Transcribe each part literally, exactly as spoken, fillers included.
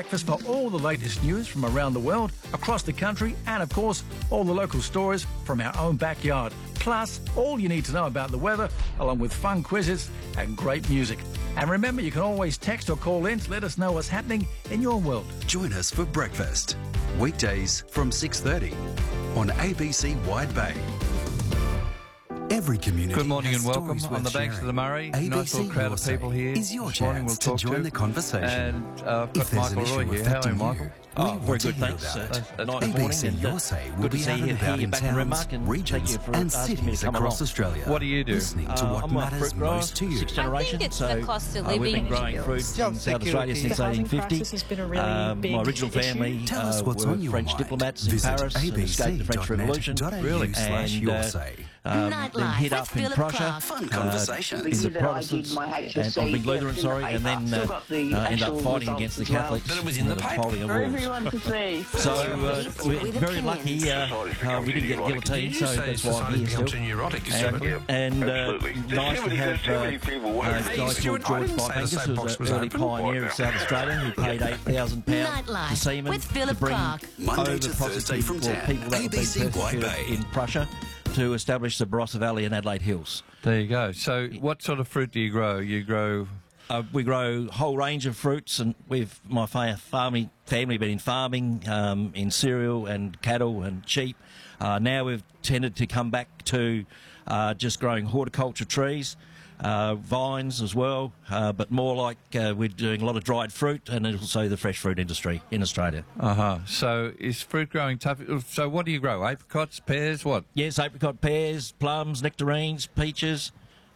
breakfast for all the latest news from around the world, across the country, and of course, all the local stories from our own backyard. Plus, all you need to know about the weather, along with fun quizzes and great music. And remember, you can always text or call in to let us know what's happening in your world. Join us for breakfast, weekdays from six thirty on A B C Wide Bay. Every community. Good morning and welcome on on the banks of the Murray. Nice little crowd of people here. Is your this morning we'll chance to talk join to. the conversation. And uh, I've got Michael Roy here. How are you, Michael? Oh, very good, hear thanks. about Uh, a nice A B morning C and uh, Your Say will good to be see out you and about here in back in towns, Renmark, and thank regions you for and asking me cities to come across along. Australia. What do you do? Listening to Uh, what I'm a matters fruit grower, most to you. sixth I generation. think it's so the cost of uh, we've living. been growing fruit Job in South Australia security. since The eighteen housing fifty. crisis has been a really Um, big my original issue. family Tell us uh, what's were on your French mind. diplomats in Visit Paris and escaped the French Revolution. Really? Slash And your uh, say. um, Nightlife then hit with up in Philip Prussia, Clark. Fun uh, conversations. in the Protestants, and on Big Lutherans, sorry, and then uh, uh, ended up fighting against the Catholics. But it was in the paper. Napoleon For Wars. everyone to see. So uh, we're very lucky. Uh, uh, we didn't get guillotined, so that's why I'm here still. And, and uh, nice to have uh, uh, guys called George Five-Angus, who was an early pioneer in South Australia, who paid eight thousand pounds to Nightlife seamen with to Philip bring Clark. Monday over to Thursday prostitutes from or town. people that A were B being C Wide persecuted Bay. in Prussia to establish the Barossa Valley and Adelaide Hills. There you go. So what sort of fruit do you grow? You grow... Uh, we grow a whole range of fruits, and we've my fa- farming family been in farming, um, in cereal and cattle and sheep. Uh, now we've tended to come back to uh, just growing horticulture trees, uh, vines as well, uh, but more like uh, we're doing a lot of dried fruit and also the fresh fruit industry in Australia. Uh-huh. So is fruit growing tough? So what do you grow? Apricots, pears, what? Yes, apricot, pears, plums, nectarines, peaches.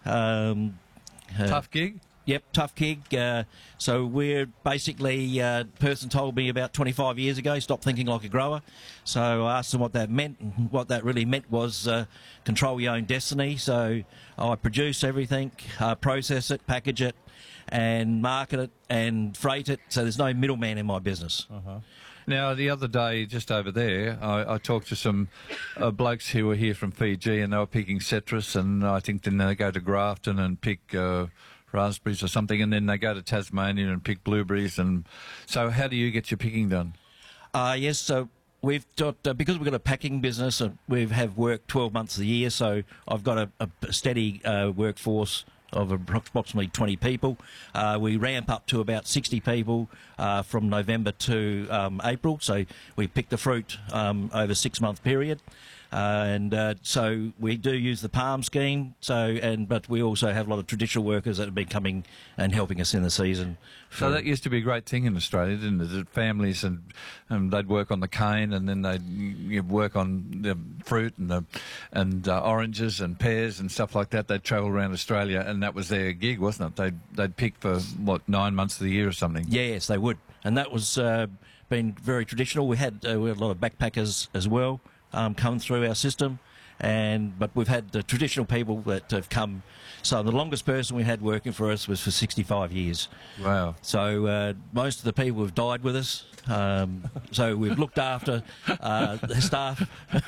Um, uh, Tough gig? Yep, tough gig. Uh, so we're basically, uh, person told me about twenty-five years ago, stop thinking like a grower. So I asked them what that meant, and what that really meant was uh, control your own destiny. So I produce everything, uh, process it, package it, and market it and freight it. So there's no middleman in my business. Uh-huh. Now, the other day, just over there, I, I talked to some uh, blokes who were here from Fiji, and they were picking citrus, and I think then they go to Grafton and pick uh, raspberries or something, and then they go to Tasmania and pick blueberries. And so how do you get your picking done? Uh, yes, so we've got, uh, because we've got a packing business, and we have work twelve months of the year, so I've got a, a steady uh, workforce of approximately twenty people. Uh, we ramp up to about sixty people uh, from November to um, April, so we pick the fruit um, over a six-month period. Uh, and uh, so we do use the palm scheme. So, and but we also have a lot of traditional workers that have been coming and helping us in the season. So that used to be a great thing in Australia, didn't it? That families and um, they'd work on the cane, and then they'd you know, work on the fruit and the and uh, oranges and pears and stuff like that. They'd travel around Australia, and that was their gig, wasn't it? They'd they'd pick for what nine months of the year or something. Yes, they would, and that was uh, been very traditional. We had uh, we had a lot of backpackers as well. Um, come through our system, and but we've had the traditional people that have come. So the longest person we had working for us was for sixty-five years. Wow! So uh, most of the people have died with us. Um, so we've looked after uh, the staff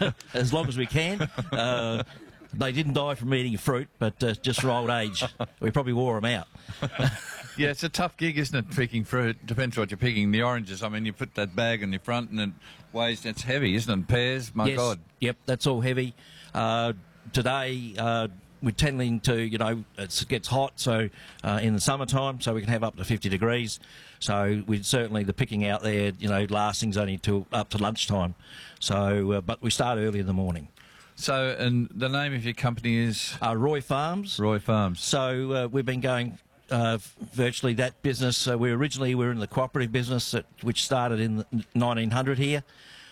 as long as we can. Uh, they didn't die from eating fruit, but uh, just for old age. We probably wore them out. Yeah, it's a tough gig, isn't it, picking fruit? Depends what you're picking. The oranges, I mean, you put that bag on your front and it weighs, it's heavy, isn't it? Pears, my yes, God. Yep, that's all heavy. Uh, today, uh, we're tending to, you know, it's, it gets hot, so uh, in the summertime, so we can have up to fifty degrees. So we'd certainly, the picking out there, you know, lasting's only till up to lunchtime. So, uh, but we start early in the morning. So, and the name of your company is? Uh, Roy Farms. Roy Farms. So uh, we've been going uh, virtually that business. Uh, we originally were in the cooperative business, that, which started in nineteen hundred here,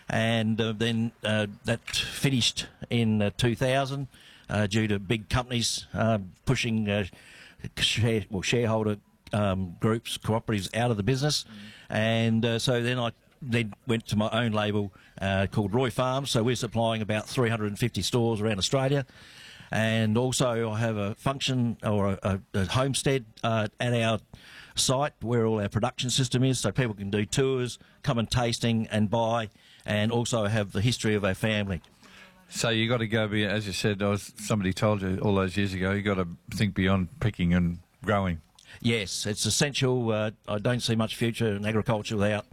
and uh, then uh, that finished in uh, two thousand uh, due to big companies uh, pushing uh, share, well, shareholder um, groups, cooperatives out of the business, mm. and uh, so then I then went to my own label uh, called Roy Farms. So we're supplying about three hundred fifty stores around Australia. And also I have a function or a, a, a homestead uh, at our site where all our production system is, so people can do tours, come and tasting and buy, and also have the history of our family. So you got to go be, as you said, I was, somebody told you all those years ago, you got to think beyond picking and growing. Yes, it's essential. Uh, I don't see much future in agriculture without